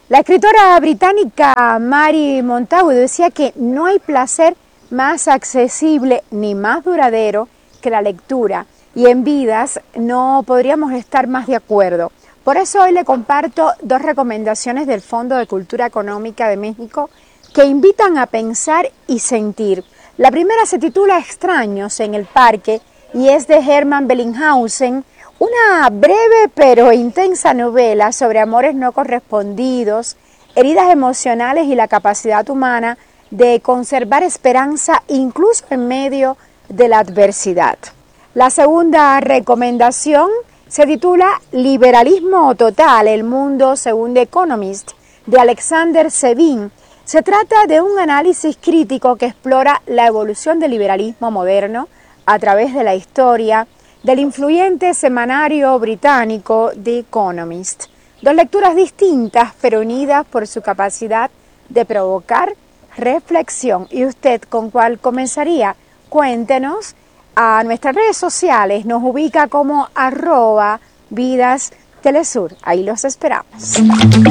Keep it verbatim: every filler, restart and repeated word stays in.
La escritora británica Mary Montagu decía que no hay placer más accesible ni más duradero que la lectura, y en Vidas no podríamos estar más de acuerdo. Por eso hoy le comparto dos recomendaciones del Fondo de Cultura Económica de México que invitan a pensar y sentir. La primera se titula Extraños en el Parque y es de Hermann Bellinghausen, una breve pero intensa novela sobre amores no correspondidos, heridas emocionales y la capacidad humana de conservar esperanza incluso en medio de la adversidad. La segunda recomendación se titula Liberalismo Total, el mundo según The Economist, de Alexander Sevin. Se trata de un análisis crítico que explora la evolución del liberalismo moderno a través de la historia del influyente semanario británico The Economist. Dos lecturas distintas pero unidas por su capacidad de provocar reflexión. ¿Y usted con cuál comenzaría? Cuéntenos. A nuestras redes sociales nos ubica como arroba Vidas Telesur. Ahí los esperamos.